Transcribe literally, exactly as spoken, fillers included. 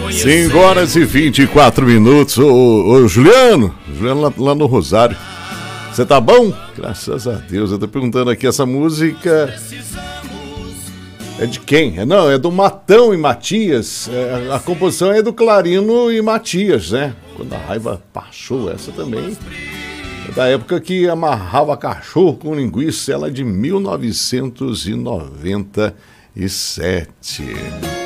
cinco horas e vinte e quatro minutos. Ô, ô Juliano, Juliano lá, lá no Rosário. Você tá bom? Graças a Deus. Eu tô perguntando aqui, essa música é de quem? Não, é do Matão e Matias. É, a composição é do Clarino e Matias, né? Quando a raiva passou, essa também. É da época que amarrava cachorro com linguiça, ela é de mil novecentos e noventa e sete.